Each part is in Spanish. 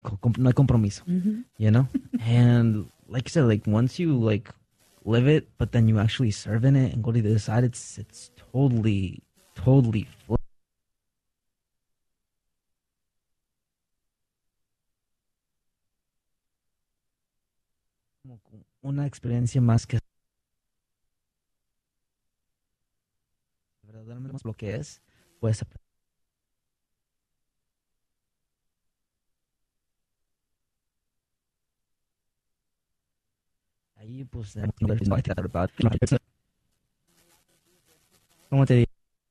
no hay compromiso, you know? And like you said, like once you like live it, but then you actually serve in it and go to the other side, it's totally flip. Como una experiencia más que verdaderamente lo que es, pues ahí pues ¿cómo te digo?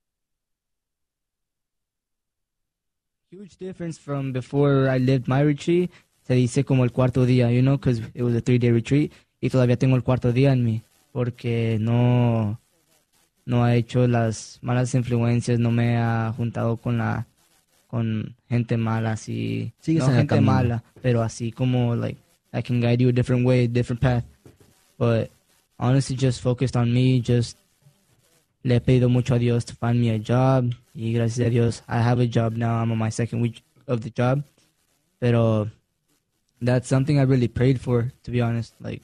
Huge difference from before I lived my retreat. Se dice como el cuarto día, you know, because it was a 3-day retreat. Y todavía tengo el cuarto día en mí. Porque no ha hecho las malas influencias, no me ha juntado con gente mala, así. Sigues No en el gente camino. mala, pero así como, like, I can guide you a different way, different path. But honestly, just focused on me, just le he pedido mucho a Dios to find me a job. Y gracias a Dios, I have a job now. I'm on my second week of the job. Pero that's something I really prayed for, to be honest. Like,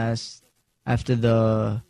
after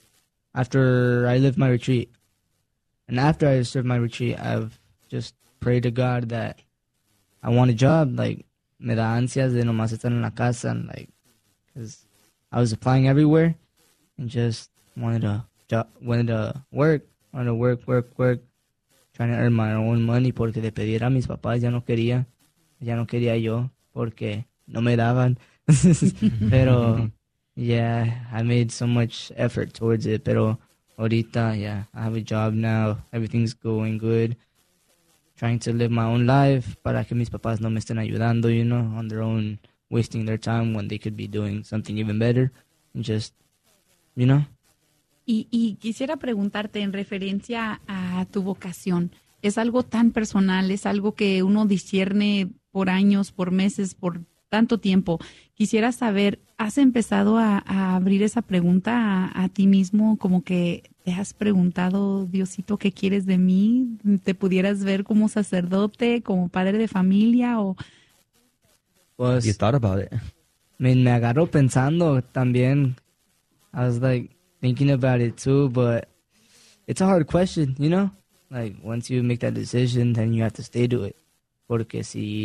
I lived my retreat, and after I served my retreat, I've just prayed to God that I want a job. Like, me da ansias de nomás estar en la casa, and like, because I was applying everywhere, and just wanted to work, trying to earn my own money, porque de pedir a mis papás ya no quería yo, porque no me daban. Pero yeah, I made so much effort towards it. Pero ahorita, yeah, I have a job now. Everything's going good. Trying to live my own life para que mis papás no me estén ayudando, you know, on their own, wasting their time when they could be doing something even better. And just, you know. Y quisiera preguntarte en referencia a tu vocación. Es algo tan personal, es algo que uno discierne por años, por meses, por tanto tiempo. Quisiera saber, ¿has empezado a abrir esa pregunta a ti mismo? Como que te has preguntado, Diosito, ¿qué quieres de mí? ¿Te pudieras ver como sacerdote, como padre de familia? O Pues, You thought about it. me agarró pensando también. I was like thinking about it too, but it's a hard question, you know? Like, once you make that decision, then you have to stay to it. Porque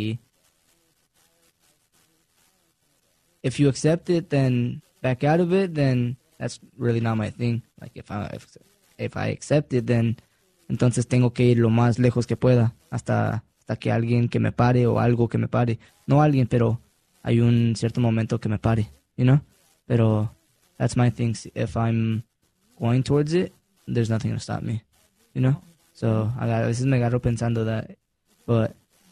if you accept it, then back out of it, then that's really not my thing. Like, if I accept it, then entonces tengo que ir lo más lejos que pueda hasta que alguien que me pare o algo que me pare. No alguien, pero hay un cierto momento que me pare, you know? Pero that's my thing. If I'm going towards it, there's nothing to stop me, you know? So, a veces me agarro pensando that. But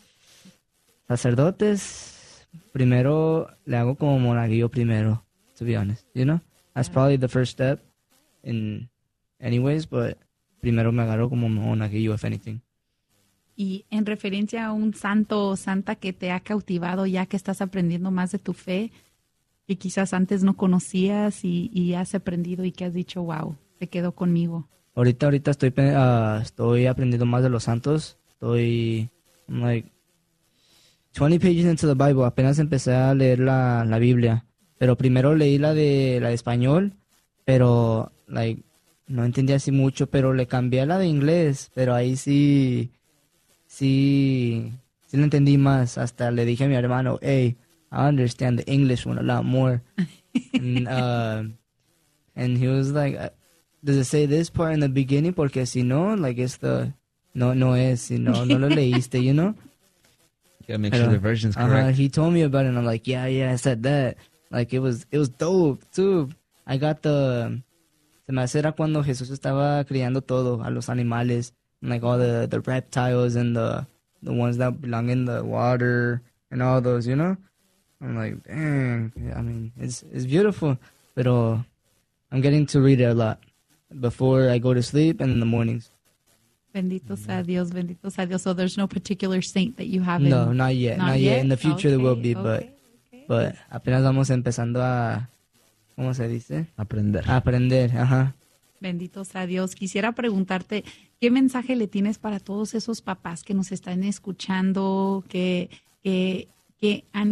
sacerdotes, primero le hago como monaguillo primero, to be honest, you know? That's probably the first step in anyways, but primero me agarro como monaguillo, if anything. y en referencia a un santo o santa que te ha cautivado ya que estás aprendiendo más de tu fe, que quizás antes no conocías y has aprendido y que has dicho, wow, se quedó conmigo. Ahorita estoy aprendiendo más de los santos. I'm like 20 pages into the Bible. Apenas empecé a leer la Biblia. Pero primero leí la de español, pero like no entendía así mucho, pero le cambié a la de inglés, pero ahí sí lo entendí más. Hasta le dije a mi hermano, hey, I understand the English one a lot more. And he was like, does it say this part in the beginning? Porque si no, like no es, si no lo leíste, you know? You gotta make sure the version's correct. He told me about it and I'm like, yeah, I said that. Like, it was dope too. I got se me hace era cuando Jesús estaba criando todo, a los animales, and like all the reptiles and the ones that belong in the water and all those, you know? I'm like, dang, yeah, I mean, it's beautiful, pero I'm getting to read it a lot before I go to sleep and in the mornings. Bendito sea Dios, bendito sea Dios. So there's no particular saint that you have No, in... not yet. In the future there will be, Okay. but apenas vamos empezando a, ¿cómo se dice? Aprender. A aprender, ajá. Bendito sea Dios. Quisiera preguntarte, ¿qué mensaje le tienes para todos esos papás que nos están escuchando, que han